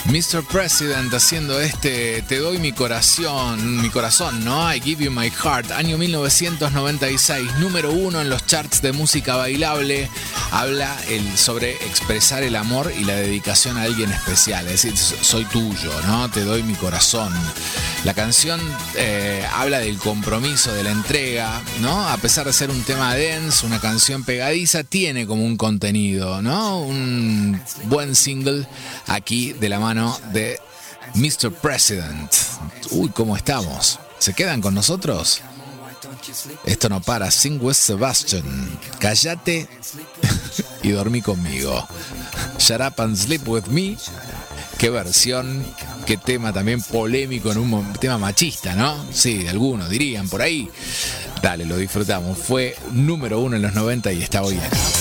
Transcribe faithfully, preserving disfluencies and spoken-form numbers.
mister President haciendo este Te doy mi corazón, mi corazón, ¿no? I give you my heart, año mil novecientos noventa y seis, número uno en los charts de música bailable. Habla el, sobre expresar el amor y la dedicación a alguien especial, es decir, soy tuyo, ¿no? Te doy mi corazón. La canción eh, habla del compromiso, de la entrega, ¿no? A pesar de ser un tema dense, una canción pegadiza, tiene como un contenido, ¿no? Un buen single aquí de la mano de mister President. Uy, ¿cómo estamos? ¿Se quedan con nosotros? Esto no para. Sing with Sebastian. Cállate y dormí conmigo. Shut up and sleep with me. Qué versión, qué tema también polémico en un tema machista, ¿no? Sí, algunos dirían por ahí. Dale, lo disfrutamos. Fue número uno en los noventa y está hoy aquí.